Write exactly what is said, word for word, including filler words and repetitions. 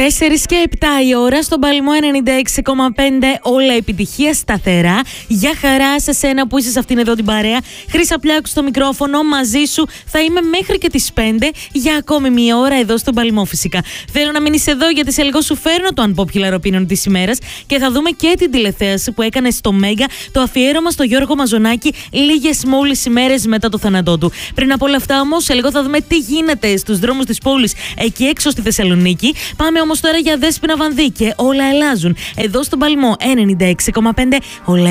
τέσσερις και επτά η ώρα στον Παλμό ενενήντα έξι κόμμα πέντε. Όλα επιτυχία σταθερά. Για χαρά σε σένα που είσαι σε αυτήν εδώ την παρέα. Χρύσα Πλιάκου στο μικρόφωνο. Μαζί σου θα είμαι μέχρι και τις πέντε για ακόμη μία ώρα εδώ στον Παλμό φυσικά. Θέλω να μείνεις εδώ γιατί σε λίγο σου φέρνω το unpopular opinion της ημέρας και θα δούμε και την τηλεθέαση που έκανε στο Μέγκα το αφιέρωμα στο Γιώργο Μαζονάκη λίγες μόλις ημέρες μετά το θάνατό του. Πριν από όλα αυτά όμως, σε λίγο θα δούμε τι γίνεται στους δρόμους της πόλης εκεί έξω στη Θεσσαλονίκη. Πάμε όμως τώρα για Δέσποινα Βανδύ και όλα αλλάζουν. Εδώ στον Παλμό ενενήντα έξι κόμμα πέντε όλα